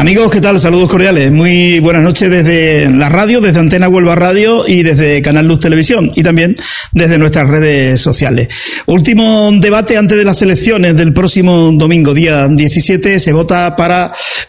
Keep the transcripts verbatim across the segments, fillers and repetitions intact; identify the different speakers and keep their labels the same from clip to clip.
Speaker 1: Amigos, ¿qué tal? Saludos cordiales. Muy buenas noches desde la radio, desde Antena Huelva Radio y desde Canal Luz Televisión y también desde nuestras redes sociales. Último debate antes de las elecciones del próximo domingo, día diecisiete. Se vota para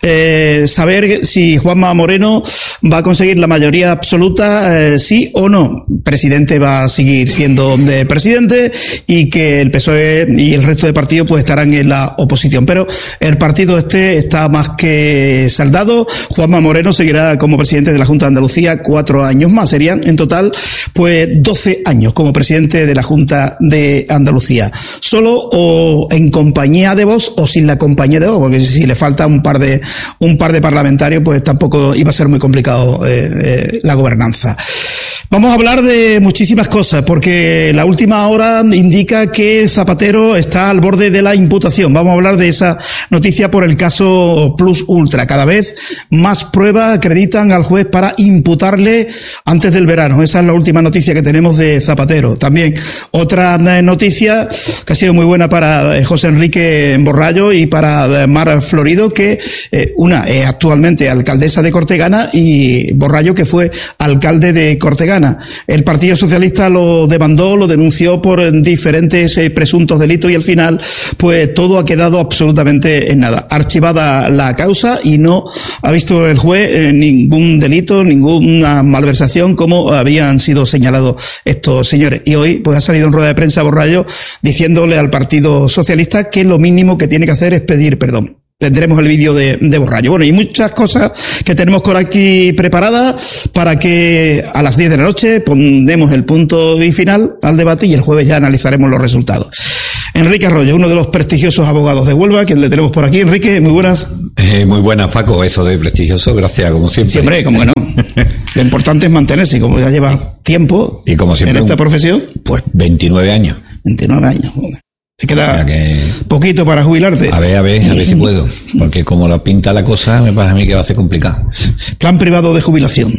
Speaker 1: eh, saber si Juanma Moreno va a conseguir la mayoría absoluta, eh, sí o no. Presidente va a seguir siendo de presidente y que el P S O E y el resto de partidos pues estarán en la oposición. Pero el partido este está más que saldado. Juanma Moreno seguirá como presidente de la Junta de Andalucía cuatro años más. Serían en total pues doce años como presidente de la Junta de Andalucía. Solo o en compañía de Vox o sin la compañía de Vox, porque si le falta un par de un par de parlamentarios pues tampoco iba a ser muy complicado eh, eh, la gobernanza. Vamos a hablar de muchísimas cosas, porque la última hora indica que Zapatero está al borde de la imputación. Vamos a hablar de esa noticia por el caso Plus Ultra. Cada vez más pruebas acreditan al juez para imputarle antes del verano. Esa es la última noticia que tenemos de Zapatero. También otra noticia que ha sido muy buena para José Enrique Borrallo y para Mar Florido, que eh, una es actualmente alcaldesa de Cortegana y Borrallo que fue alcalde de Cortegana. El Partido Socialista lo demandó, lo denunció por diferentes eh, presuntos delitos y al final pues todo ha quedado absolutamente en nada. Archivada la causa y no ha visto el juez eh, ningún delito, ninguna malversación como habían sido señalados estos señores. Y hoy pues ha salido en rueda de prensa Borrallo diciéndole al Partido Socialista que lo mínimo que tiene que hacer es pedir perdón. Tendremos el vídeo de, de Borrallo. Bueno, y muchas cosas que tenemos por aquí preparadas para que a las diez de la noche pondremos el punto y final al debate y el jueves ya analizaremos los resultados. Enrique Arroyo, uno de los prestigiosos abogados de Huelva, quien le tenemos por aquí. Enrique, muy buenas.
Speaker 2: Eh, muy buenas, Paco. Eso de prestigioso, gracias, como siempre.
Speaker 1: Siempre, como que no. Lo importante es mantenerse, como ya lleva tiempo
Speaker 2: y como siempre,
Speaker 1: en esta profesión.
Speaker 2: Pues veintinueve años.
Speaker 1: veintinueve años, joder. Te queda
Speaker 2: que...
Speaker 1: poquito para jubilarte.
Speaker 2: A ver, a ver, a ver si puedo. Porque como lo pinta la cosa, me parece a mí que va a ser complicado.
Speaker 1: Plan privado de jubilación.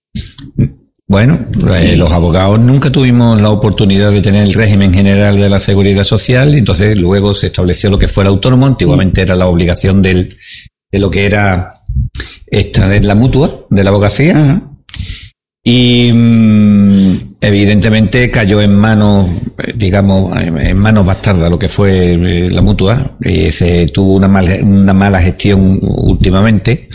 Speaker 2: Bueno, eh, los abogados nunca tuvimos la oportunidad de tener el régimen general de la seguridad social, y entonces luego se estableció lo que fuera autónomo. Antiguamente era la obligación del, de lo que era esta de la mutua de la abogacía. Ajá. Y mmm, evidentemente cayó en manos, digamos, en manos bastardas lo que fue la mutua, y se tuvo una mala, una mala gestión últimamente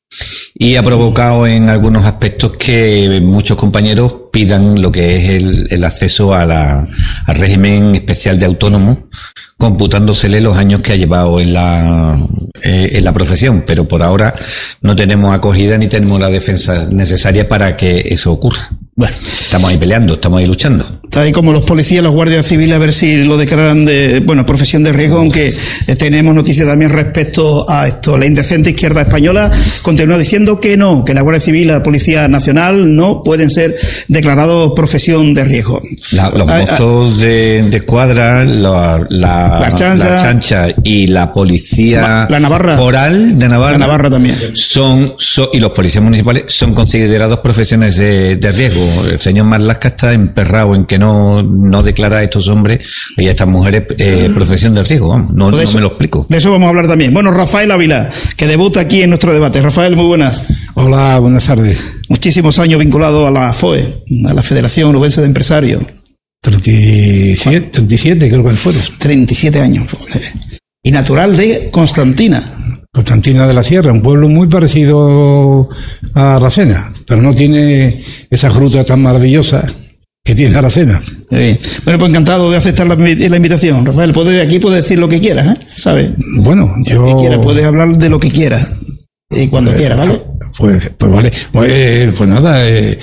Speaker 2: y ha provocado en algunos aspectos que muchos compañeros pidan lo que es el, el acceso a la, al régimen especial de autónomo, computándosele los años que ha llevado en la eh, en la profesión, pero por ahora no tenemos acogida ni tenemos la defensa necesaria para que eso ocurra. Bueno, estamos ahí peleando, estamos ahí luchando.
Speaker 1: Está ahí como los policías, los guardias civiles, a ver si lo declaran de, bueno, profesión de riesgo, aunque eh, tenemos noticias también respecto a esto. La indecente izquierda española continúa diciendo que no, que la Guardia Civil y la Policía Nacional no pueden ser declarados profesión de riesgo.
Speaker 2: La, los mozos de, de escuadra, la, la,
Speaker 1: la, chancha,
Speaker 2: la chancha y la policía
Speaker 1: la Navarra,
Speaker 2: foral de Navarra,
Speaker 1: la Navarra también
Speaker 2: son, son y los policías municipales son considerados profesiones de, de riesgo. El señor Marlaska está emperrado en que no, no declara a estos hombres y a estas mujeres eh, profesión de riesgo. Vamos, no, no eso, me lo explico.
Speaker 1: De eso vamos a hablar también. Bueno, Rafael Ávila, que debuta aquí en nuestro debate. Rafael, muy buenas.
Speaker 3: Hola, buenas tardes.
Speaker 1: Muchísimos años vinculado a la F O E, a la Federación Onubense de Empresarios.
Speaker 3: treinta y siete, treinta y siete creo que fueron.
Speaker 1: treinta y siete años. Y natural de Constantina.
Speaker 3: Constantina de la Sierra, un pueblo muy parecido a Aracena, pero no tiene esa fruta tan maravillosa que tiene Aracena.
Speaker 1: Sí. Bueno, pues encantado de aceptar la, la invitación, Rafael. Puede, aquí puedes decir lo que quieras, ¿eh? ¿Sabes?
Speaker 3: Bueno, yo...
Speaker 1: Lo que quieras, puedes hablar de lo que quieras. Y cuando eh, quieras, ¿vale?
Speaker 3: Pues, pues vale. Pues, pues nada, eh,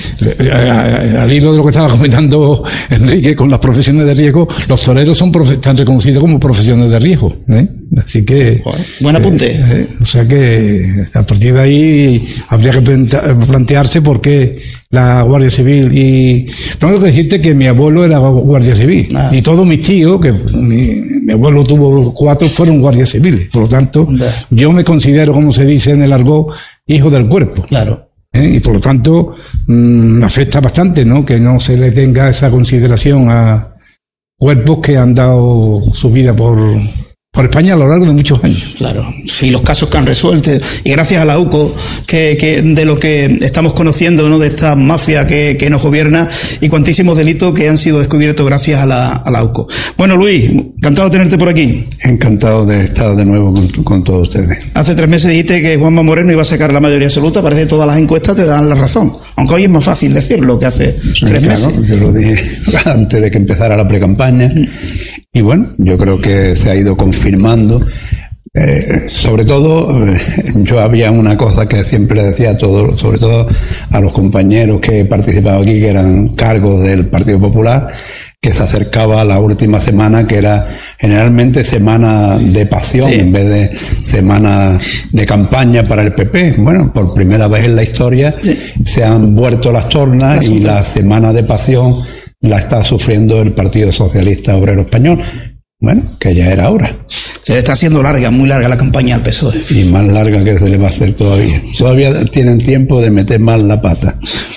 Speaker 3: al hilo de lo que estaba comentando Enrique con las profesiones de riesgo, los toreros son profe- están reconocidos como profesiones de riesgo, ¿eh? Así que...
Speaker 1: Bueno, buen apunte.
Speaker 3: Eh, eh, o sea que a partir de ahí habría que plantearse por qué la Guardia Civil y... Tengo que decirte que mi abuelo era Guardia Civil. Ah. Y todos mis tíos, que mi, mi abuelo tuvo cuatro, fueron guardias civiles. Por lo tanto, ah. yo me considero, como se dice en el argot, hijo del cuerpo.
Speaker 1: Claro.
Speaker 3: ¿Eh? Y por lo tanto, mmm, afecta bastante, ¿no? Que no se le tenga esa consideración a cuerpos que han dado su vida por, por España a lo largo de muchos años.
Speaker 1: Claro, sí, los casos que han resuelto, y gracias a la U C O, que, que de lo que estamos conociendo, ¿no?, de esta mafia que, que nos gobierna, y cuantísimos delitos que han sido descubiertos gracias a la, a la U C O. Bueno, Luis, encantado de tenerte por aquí.
Speaker 4: Encantado de estar de nuevo con, con todos ustedes.
Speaker 1: Hace tres meses dijiste que Juanma Moreno iba a sacar la mayoría absoluta, parece que todas las encuestas te dan la razón, aunque hoy es más fácil decirlo que hace sí, tres
Speaker 4: claro,
Speaker 1: meses.
Speaker 4: Yo lo dije antes de que empezara la precampaña. Y bueno, yo creo que se ha ido confirmando. Eh, sobre todo, eh, yo había una cosa que siempre decía a todos, sobre todo a los compañeros que participaban aquí, que eran cargos del Partido Popular, que se acercaba a la última semana, que era generalmente semana de pasión, sí, en vez de semana de campaña para el P P. Bueno, por primera vez en la historia sí, se han vuelto las tornas y la semana de pasión la está sufriendo el Partido Socialista Obrero Español. Bueno, que ya era hora.
Speaker 1: Se le está haciendo larga, muy larga la campaña al P S O E.
Speaker 4: Y más larga que se le va a hacer todavía. Todavía tienen tiempo de meter más la pata.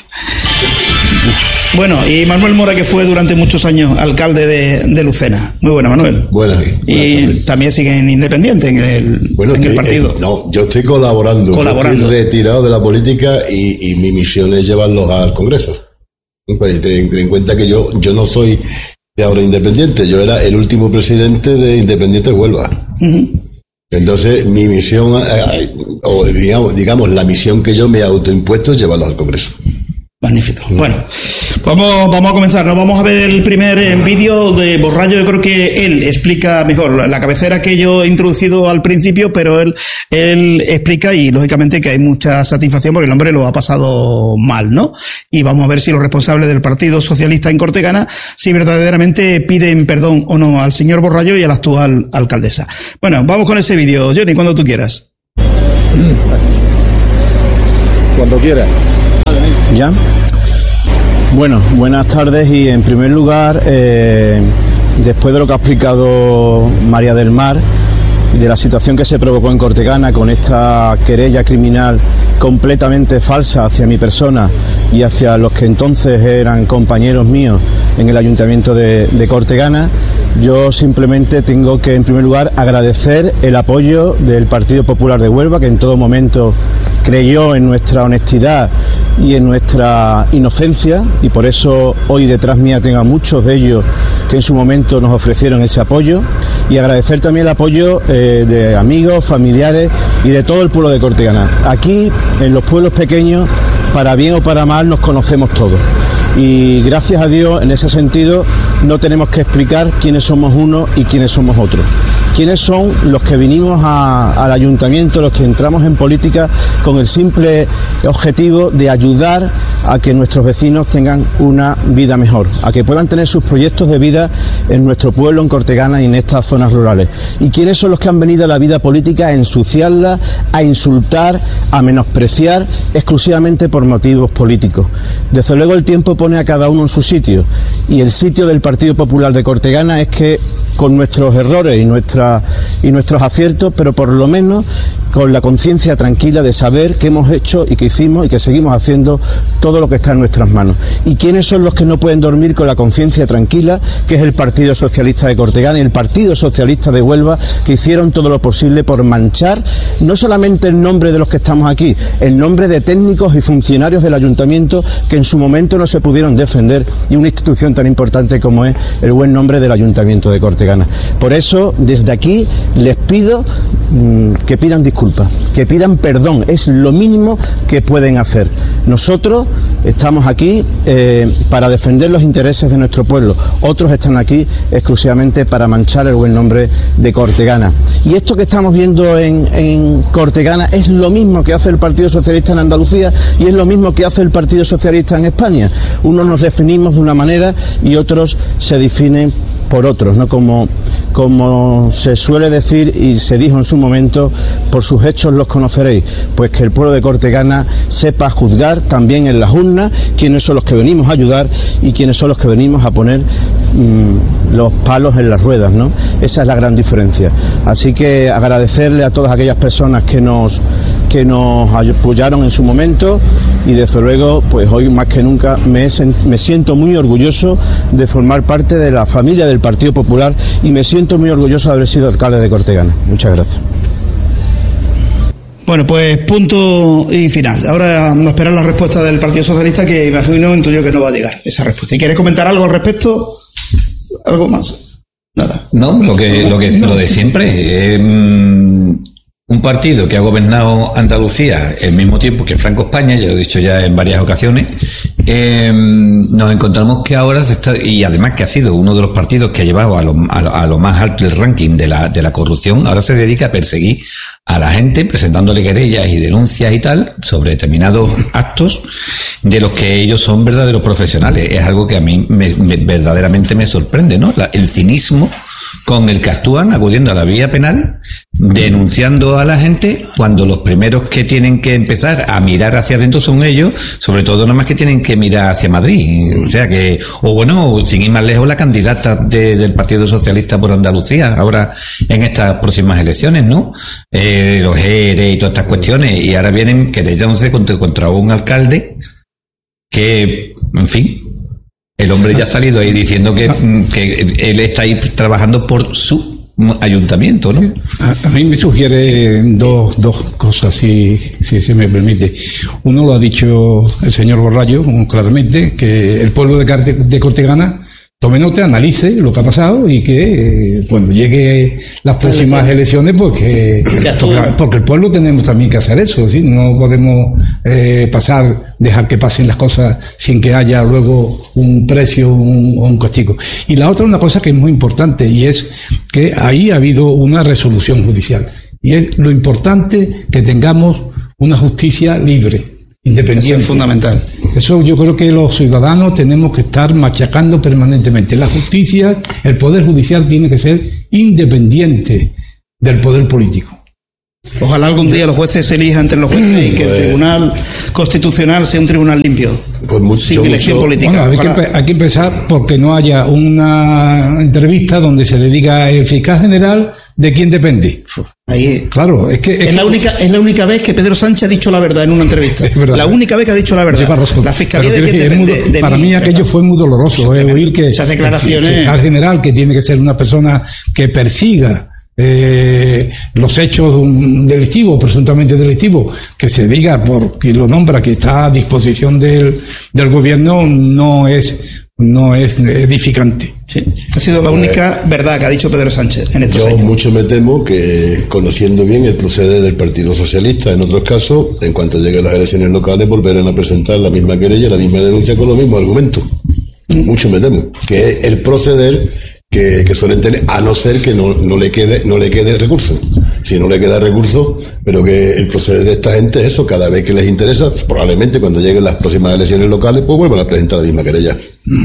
Speaker 1: Bueno, y Manuel Mora, que fue durante muchos años alcalde de, de Lucena. Muy buena, Manuel.
Speaker 5: Buenas.
Speaker 1: Y buenas, también siguen independiente en el, bueno, en el partido.
Speaker 5: Eh, no, yo estoy colaborando.
Speaker 1: Colaborando.
Speaker 5: Estoy retirado de la política y, y mi misión es llevarlos al Congreso. Pues ten, ten en cuenta que yo, yo no soy de ahora independiente, yo era el último presidente de Independientes Huelva. Uh-huh. Entonces, mi misión, o digamos, digamos, la misión que yo me he autoimpuesto es llevarlos al Congreso.
Speaker 1: Magnífico. Bueno, vamos, vamos a comenzar. Nos vamos a ver el primer eh, vídeo de Borrallo. Yo creo que él explica mejor la cabecera que yo he introducido al principio, pero él, él explica, y lógicamente que hay mucha satisfacción porque el hombre lo ha pasado mal, ¿no? Y vamos a ver si los responsables del Partido Socialista en Cortegana, si verdaderamente piden perdón o no al señor Borrallo y a la actual alcaldesa. Bueno, vamos con ese vídeo, Johnny, cuando tú quieras.
Speaker 6: Cuando quieras. ¿Ya? Bueno, buenas tardes, y en primer lugar, eh, después de lo que ha explicado María del Mar, de la situación que se provocó en Cortegana con esta querella criminal completamente falsa hacia mi persona y hacia los que entonces eran compañeros míos en el Ayuntamiento de, de Cortegana, yo simplemente tengo que, en primer lugar, agradecer el apoyo del Partido Popular de Huelva, que en todo momento creyó en nuestra honestidad y en nuestra inocencia, y por eso hoy detrás mía tengo a muchos de ellos que en su momento nos ofrecieron ese apoyo, y agradecer también el apoyo eh, de amigos, familiares y de todo el pueblo de Cortegana. Aquí, en los pueblos pequeños, para bien o para mal, nos conocemos todos. Y gracias a Dios, en ese sentido, no tenemos que explicar quiénes somos unos y quiénes somos otros. Quiénes son los que vinimos a, al ayuntamiento, los que entramos en política con el simple objetivo de ayudar a que nuestros vecinos tengan una vida mejor, a que puedan tener sus proyectos de vida en nuestro pueblo, en Cortegana y en estas zonas rurales. Y quiénes son los que han venido a la vida política a ensuciarla, a insultar, a menospreciar exclusivamente por motivos políticos. Desde luego el tiempo pone a cada uno en su sitio, y el sitio del Partido Popular de Cortegana es que, con nuestros errores y, nuestra, y nuestros aciertos, pero por lo menos con la conciencia tranquila de saber que hemos hecho y que hicimos y que seguimos haciendo todo lo que está en nuestras manos. ¿Y quiénes son los que no pueden dormir con la conciencia tranquila? Que es el Partido Socialista de Cortegana y el Partido Socialista de Huelva, que hicieron todo lo posible por manchar no solamente el nombre de los que estamos aquí, el nombre de técnicos y funcionarios del ayuntamiento que en su momento no se pudieron defender, y una institución tan importante como es el buen nombre del Ayuntamiento de Cortegana. Por eso, desde aquí les pido mmm, que pidan disculpas, que pidan perdón, es lo mínimo que pueden hacer. Nosotros estamos aquí eh, para defender los intereses de nuestro pueblo, otros están aquí exclusivamente para manchar el buen nombre de Cortegana. Y esto que estamos viendo en, en Cortegana es lo mismo que hace el Partido Socialista en Andalucía y es lo mismo que hace el Partido Socialista en España. Unos nos definimos de una manera y otros se definen por otros, ¿no? Como, como se suele decir y se dijo en su momento, por sus hechos los conoceréis. Pues que el pueblo de Cortegana sepa juzgar también en las urnas quiénes son los que venimos a ayudar y quiénes son los que venimos a poner mmm, los palos en las ruedas, ¿no? Esa es la gran diferencia. Así que agradecerle a todas aquellas personas que nos, que nos apoyaron en su momento, y desde luego, pues hoy más que nunca me, me siento muy orgulloso de formar parte de la familia del Partido Popular y me siento muy orgulloso de haber sido alcalde de Cortegana. Muchas gracias.
Speaker 1: Bueno, pues punto y final. Ahora vamos a esperar la respuesta del Partido Socialista, que imagino, intuyo que no va a llegar esa respuesta. ¿Y quieres comentar algo al respecto? ¿Algo más? Nada.
Speaker 2: No, lo que, lo que, lo de siempre. Eh, un partido que ha gobernado Andalucía el mismo tiempo que Franco España, ya lo he dicho ya en varias ocasiones, eh, nos encontramos que ahora se está, y además que ha sido uno de los partidos que ha llevado a lo, a lo, a lo más alto del ranking de la, de la corrupción, ahora se dedica a perseguir a la gente presentándole querellas y denuncias y tal sobre determinados actos de los que ellos son verdaderos profesionales. Es algo que a mí me, me, verdaderamente me sorprende, ¿no? La, el cinismo con el que actúan, acudiendo a la vía penal, denunciando a la gente, cuando los primeros que tienen que empezar a mirar hacia adentro son ellos, sobre todo nada más que tienen que mirar hacia Madrid. O sea que, o bueno, sin ir más lejos, la candidata de, del Partido Socialista por Andalucía, ahora en estas próximas elecciones, ¿no? Eh, los E R E y todas estas cuestiones, y ahora vienen querellándose contra, contra un alcalde que, en fin, el hombre ya ha salido ahí diciendo que, que él está ahí trabajando por su ayuntamiento, ¿no?
Speaker 3: A, a mí me sugiere dos, dos cosas, si, si se me permite. Uno lo ha dicho el señor Borrallo, claramente, que el pueblo de, Carte, de Cortegana tome nota, analice lo que ha pasado y que eh, cuando llegue las próximas elecciones, pues que porque, porque el pueblo tenemos también que hacer eso, ¿sí? No podemos eh, pasar, dejar que pasen las cosas sin que haya luego un precio o un, un castigo. Y la otra, una cosa que es muy importante, y es que ahí ha habido una resolución judicial, y es lo importante que tengamos una justicia libre, independiente.
Speaker 1: Eso es fundamental.
Speaker 3: Eso yo creo que los ciudadanos tenemos que estar machacando permanentemente. La justicia, el poder judicial tiene que ser independiente del poder político.
Speaker 1: Ojalá algún día los jueces se elijan entre los jueces y que el Tribunal Constitucional sea un tribunal limpio,
Speaker 5: con mucho,
Speaker 1: sin elección
Speaker 5: mucho.
Speaker 1: política.
Speaker 3: Bueno, hay, que empe- hay que empezar porque no haya una entrevista donde se le diga el fiscal general de quién depende.
Speaker 1: Ahí,
Speaker 3: claro, es que es,
Speaker 1: es
Speaker 3: que,
Speaker 1: la única es la única vez que Pedro Sánchez ha dicho la verdad en una entrevista. La única vez que ha dicho la verdad.
Speaker 3: Lleva razón.
Speaker 1: La fiscalía
Speaker 3: Pero
Speaker 1: de quién
Speaker 3: es muy
Speaker 1: depende.
Speaker 3: do-
Speaker 1: De
Speaker 3: para
Speaker 1: mí,
Speaker 3: mí aquello
Speaker 1: ¿verdad?
Speaker 3: fue muy doloroso, eh, oír que
Speaker 1: esas declaraciones.
Speaker 3: el fiscal general, que tiene que ser una persona que persiga eh, los hechos delictivos, presuntamente delictivos, que se diga por quien lo nombra que está a disposición del, del gobierno, no es no es edificante.
Speaker 1: Sí, ha sido la única eh, verdad que ha dicho Pedro Sánchez en estos
Speaker 5: yo
Speaker 1: años.
Speaker 5: Yo mucho me temo que, conociendo bien el proceder del Partido Socialista, en otros casos, en cuanto lleguen las elecciones locales, volverán a presentar la misma querella, la misma denuncia con los mismos argumentos. Mm. Mucho me temo. Que es el proceder que, que suelen tener, a no ser que no, no le quede no le quede recurso. Si no le queda recurso, pero que el proceder de esta gente es eso, cada vez que les interesa, pues probablemente cuando lleguen las próximas elecciones locales, pues vuelvan a presentar la misma querella.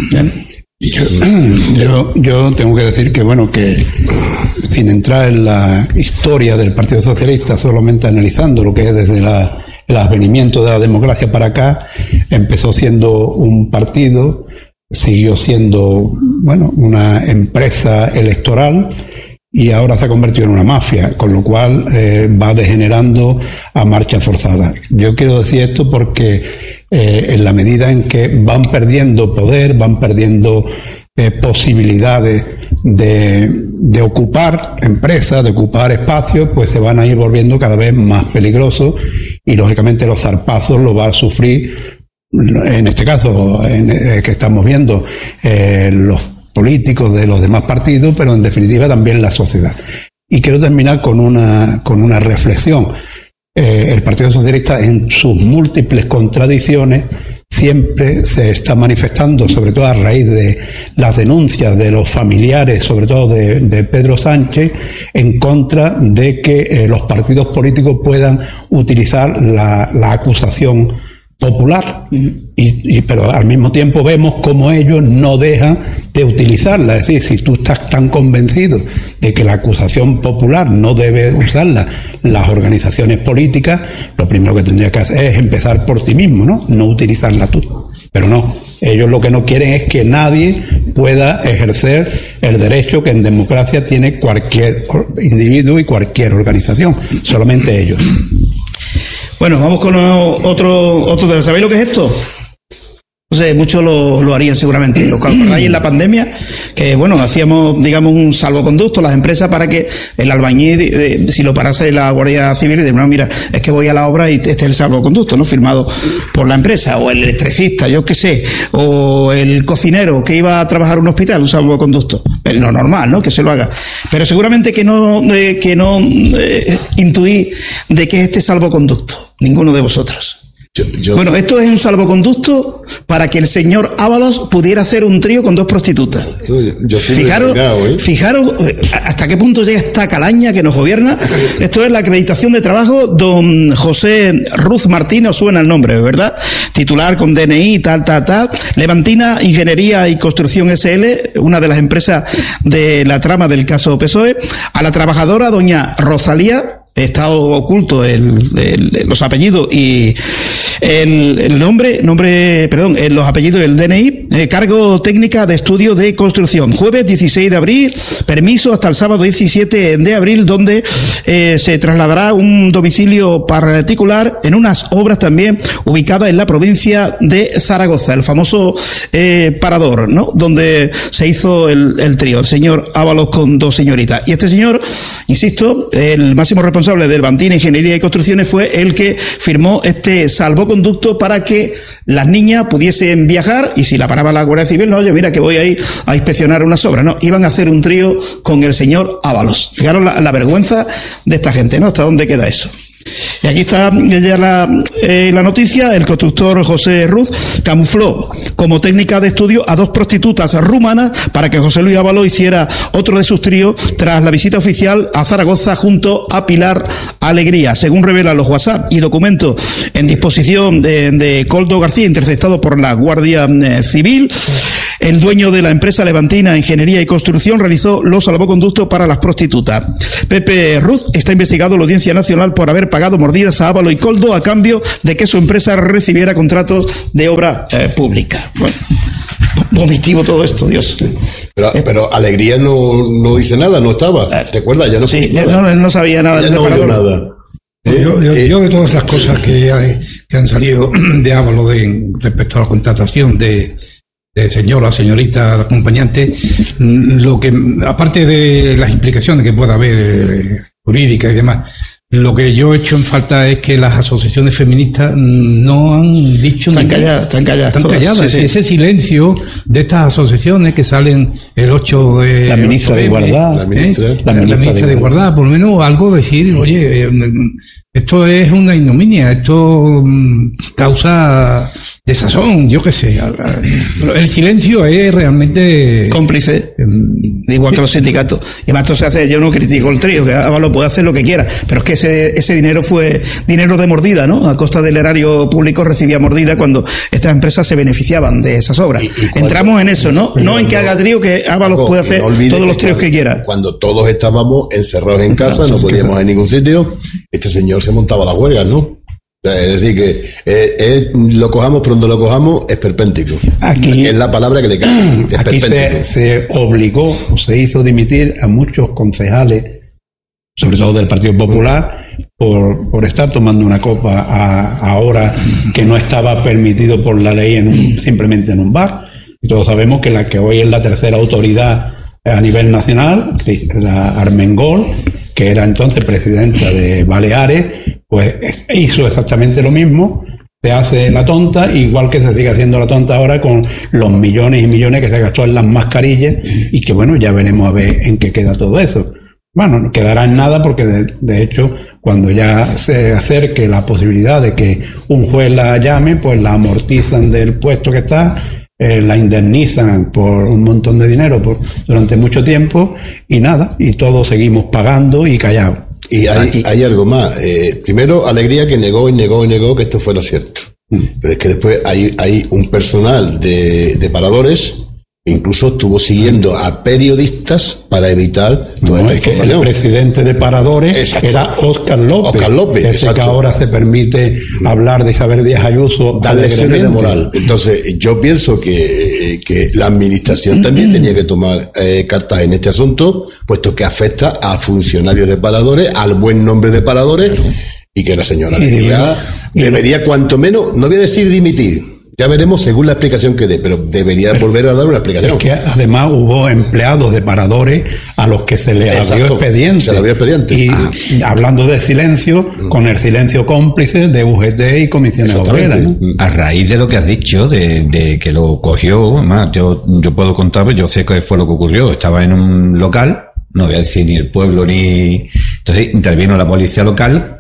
Speaker 4: Yo, yo, yo tengo que decir que, bueno, que sin entrar en la historia del Partido Socialista, solamente analizando lo que es desde la, el advenimiento de la democracia para acá, empezó siendo un partido, siguió siendo, bueno, una empresa electoral y ahora se ha convertido en una mafia, con lo cual eh, va degenerando a marcha forzada. Yo quiero decir esto porque eh, en la medida en que van perdiendo poder, van perdiendo eh, posibilidades de, de ocupar empresas, de ocupar espacios, pues se van a ir volviendo cada vez más peligrosos y lógicamente los zarpazos los va a sufrir, en este caso en, eh, que estamos viendo, eh, los políticos de los demás partidos, pero en definitiva también la sociedad. Y quiero terminar con una, con una reflexión. Eh, el Partido Socialista, en sus múltiples contradicciones, siempre se está manifestando, sobre todo a raíz de las denuncias de los familiares, sobre todo de, de Pedro Sánchez, en contra de que eh, los partidos políticos puedan utilizar la, la acusación popular, y, y pero al mismo tiempo vemos como ellos no dejan de utilizarla. Es decir, si tú estás tan convencido de que la acusación popular no debe usarla las organizaciones políticas, lo primero que tendrías que hacer es empezar por ti mismo, ¿no? No utilizarla tú. Pero no, ellos lo que no quieren es que nadie pueda ejercer el derecho que en democracia tiene cualquier individuo y cualquier organización, solamente ellos.
Speaker 1: Bueno, vamos con otro, otro de... ¿Sabéis lo que es esto? Entonces, muchos lo, lo harían seguramente. ¿Os acordáis en la pandemia? Que, bueno, hacíamos, digamos, un salvoconducto las empresas para que el albañil, eh, si lo parase la Guardia Civil, y de, no, mira, es que voy a la obra y este es el salvoconducto, ¿no? Firmado por la empresa, o el electricista, yo qué sé, o el cocinero que iba a trabajar en un hospital, un salvoconducto. Es lo normal, ¿no? Que se lo haga. Pero seguramente que no, eh, que no eh, intuí de qué es este salvoconducto. Ninguno de vosotros. Yo, yo... Bueno, esto es un salvoconducto para que el señor Ábalos pudiera hacer un trío con dos prostitutas. Yo, yo fijaros, ¿eh? fijaros hasta qué punto llega esta calaña que nos gobierna. Esto es la acreditación de trabajo. Don José Ruz Martínez, os suena el nombre, ¿verdad? Titular con D N I, tal, tal, tal. Levantina Ingeniería y Construcción S L, una de las empresas de la trama del caso P S O E. A la trabajadora, doña Rosalía, está oculto el, el, los apellidos y el, el nombre, nombre, perdón, los apellidos del D N I, eh, cargo técnica de estudio de construcción. Jueves dieciséis de abril, permiso hasta el sábado diecisiete de abril, donde eh, se trasladará un domicilio particular en unas obras también ubicadas en la provincia de Zaragoza, el famoso eh, parador, ¿no? Donde se hizo el, el trío, el señor Ábalos con dos señoritas. Y este señor, insisto, el máximo responsable del Levantina Ingeniería y Construcciones fue el que firmó este salvoconducto para que las niñas pudiesen viajar, y si la paraba la Guardia Civil, no, oye, mira que voy a ir a inspeccionar unas obras, no, iban a hacer un trío con el señor Ábalos. Fijaros la, la vergüenza de esta gente, ¿no? ¿Hasta dónde queda eso? Y aquí está ya la, eh, la noticia. El constructor José Ruz camufló como técnica de estudio a dos prostitutas rumanas para que José Luis Ábalos hiciera otro de sus tríos tras la visita oficial a Zaragoza junto a Pilar Alegría. Según revelan los WhatsApp y documentos en disposición de, de Coldo García, interceptados por la Guardia eh, Civil, el dueño de la empresa levantina Ingeniería y Construcción realizó los salvoconductos para las prostitutas. Pepe Ruz está investigado en la Audiencia Nacional por haber pagado mordidas a Ábalos y Coldo a cambio de que su empresa recibiera contratos de obra eh, pública. Bueno, vomitivo todo esto, Dios.
Speaker 5: Pero, pero Alegría no, no dice nada, no estaba. ¿Recuerda? Ya no
Speaker 1: sí, ya no, no sabía nada.
Speaker 5: Ya no oyó nada.
Speaker 3: ¿Eh? Yo, yo, eh, yo de todas las cosas que, que han salido de Ábalos de, respecto a la contratación de de señora, señorita, acompañante, lo que, aparte de las implicaciones que pueda haber eh, jurídicas y demás, lo que yo he hecho en falta es que las asociaciones feministas no han dicho
Speaker 1: están calladas, están calladas,
Speaker 3: están calladas. Sí, sí. Ese silencio de estas asociaciones que salen el ocho de
Speaker 4: la ministra de Igualdad,
Speaker 3: la ministra, ¿eh? la, la ministra de, de Igualdad, por lo menos algo decir, oye, eh, esto es una ignominia, esto causa desazón, yo qué sé. El silencio es realmente
Speaker 1: cómplice, eh, igual que los sindicatos. Y además esto se hace, yo no critico el trío, que Ábalos puede hacer lo que quiera, pero es que ese, ese dinero fue dinero de mordida, ¿no? A costa del erario público recibía mordida cuando estas empresas se beneficiaban de esas obras. Y, y cuando, entramos en eso, ¿no? No en que haga trío, que Ábalos puede hacer no todos los tríos que quiera.
Speaker 5: Cuando todos estábamos encerrados en casa, no podíamos ir a ningún sitio, este señor se montaba las huelgas, ¿no? Es decir, que eh, eh, lo cojamos, pero donde lo cojamos es perpéntico. Aquí, es la palabra que le cae. Es
Speaker 4: aquí se, se obligó, o se hizo dimitir a muchos concejales, sobre todo del Partido Popular, por, por estar tomando una copa a, a hora que no estaba permitido por la ley en un, simplemente en un bar. Y todos sabemos que la que hoy es la tercera autoridad a nivel nacional, la Armengol, que era entonces presidenta de Baleares, pues hizo exactamente lo mismo. Se hace la tonta, igual que se sigue haciendo la tonta ahora con los millones y millones que se gastó en las mascarillas, y que bueno, ya veremos a ver en qué queda todo eso. Bueno, no quedará en nada porque de, de hecho cuando ya se acerque la posibilidad de que un juez la llame, pues la amortizan del puesto que está, eh, la indemnizan por un montón de dinero por, durante mucho tiempo, y nada, y todos seguimos pagando y callados.
Speaker 5: Y hay, hay algo más. Eh, primero, Alegría, que negó y negó y negó que esto fuera cierto. Mm. Pero es que después hay, hay un personal de, de paradores que incluso estuvo siguiendo a periodistas para evitar toda
Speaker 4: no,
Speaker 5: esta
Speaker 4: es que
Speaker 5: información.
Speaker 4: El presidente de paradores exacto. era Óscar López.
Speaker 5: Óscar López,
Speaker 4: ese que ahora se permite hablar de Isabel Díaz Ayuso.
Speaker 5: Dar lecciones de moral. Entonces, yo pienso que, que la administración también tenía que tomar eh, cartas en este asunto, puesto que afecta a funcionarios de paradores, al buen nombre de paradores, y que la señora Alegría debería, cuanto menos, no voy a decir dimitir, Ya veremos según la explicación que dé, pero debería volver a dar una explicación.
Speaker 4: Es que además hubo empleados de paradores a los que se les abrió expediente.
Speaker 5: Se le abrió expediente.
Speaker 4: Y
Speaker 5: ah.
Speaker 4: hablando de silencio, mm. con el silencio cómplice de U G T y comisiones obreras, ¿no?
Speaker 2: A raíz de lo que has dicho, de, de que lo cogió, además, yo, yo puedo contar, pues yo sé qué fue lo que ocurrió. Estaba en un local, no voy a decir ni el pueblo ni... Entonces intervino la policía local.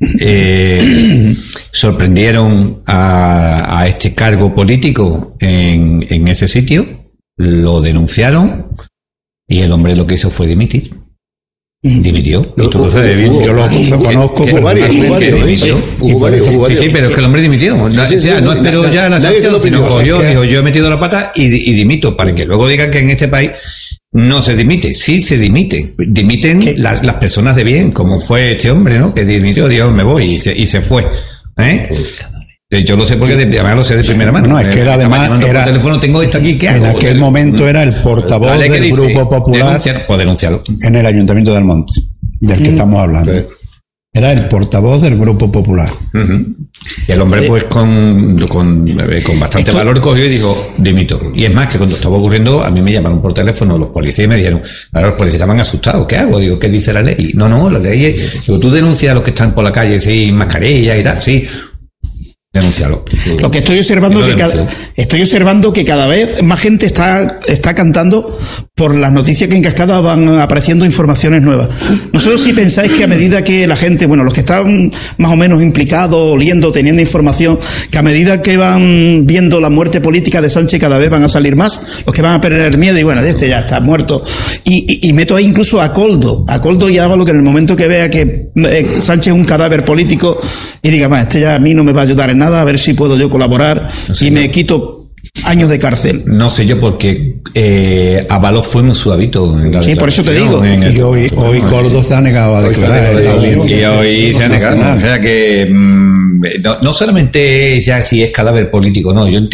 Speaker 2: Eh, sorprendieron a, a este cargo político en, en ese sitio, lo denunciaron y el hombre lo que hizo fue dimitir. Dimitió.
Speaker 5: No,
Speaker 2: y tú sabes bien,
Speaker 4: yo lo, lo conozco.
Speaker 5: Hubo varios, hubo varios,
Speaker 2: sí,
Speaker 5: hubo varios, hubo varios.
Speaker 2: Sí, sí, pero es que el hombre dimitió. No,
Speaker 5: sí, sí,
Speaker 2: o sea,
Speaker 5: sí,
Speaker 2: no esperó
Speaker 5: na,
Speaker 2: ya la sanción, sino cogió,
Speaker 4: que...
Speaker 2: dijo, yo he metido la pata y, y dimito, para que luego digan que en este país no se dimite. Sí se dimite. Dimiten las, las personas de bien, como fue este hombre, ¿no? Que dimitió, Dios, me voy, y se, y se fue. ¿Eh? Yo lo sé porque de, además lo sé de primera mano.
Speaker 4: No, es que era además era,
Speaker 2: por teléfono, tengo esto aquí, ¿qué hago?
Speaker 4: En aquel momento era el portavoz vale, del dice, Grupo Popular
Speaker 2: denunciar, pues denunciarlo.
Speaker 4: En el Ayuntamiento de Almonte, del que mm. estamos hablando. Sí. Era el portavoz del Grupo Popular.
Speaker 2: Uh-huh. Y el hombre, pues, con, con, con bastante Esto... valor cogió y dijo, dimito. Y es más, que cuando estaba ocurriendo, a mí me llamaron por teléfono los policías y me dijeron, ahora los policías estaban asustados, ¿qué hago? Digo, ¿qué dice la ley? No, no, la ley es, digo, tú denuncias a los que están por la calle sin mascarilla y tal, sí. Denunciarlo.
Speaker 1: Lo que estoy observando que cada, estoy observando que cada vez más gente está, está cantando por las noticias que en cascada van apareciendo informaciones nuevas. No sé si pensáis que a medida que la gente, bueno, los que están más o menos implicados, oliendo, teniendo información, que a medida que van viendo la muerte política de Sánchez cada vez van a salir más, los que van a perder miedo y bueno, este ya está muerto. Y, y, y meto ahí incluso a Coldo, a Coldo y a Ábalos, que en el momento que vea que eh, Sánchez es un cadáver político y diga, más, este ya a mí no me va a ayudar en nada, a ver si puedo yo colaborar no sé, y me quito años de cárcel.
Speaker 2: No sé yo, porque eh, Ábalos fue muy suavito. En la
Speaker 1: sí, por eso te digo.
Speaker 4: Y hoy, hoy Coldo se ha negado a declarar.
Speaker 2: Y hoy se ha negado. O sea que mmm, no, no solamente ya si es cadáver político, no. Yo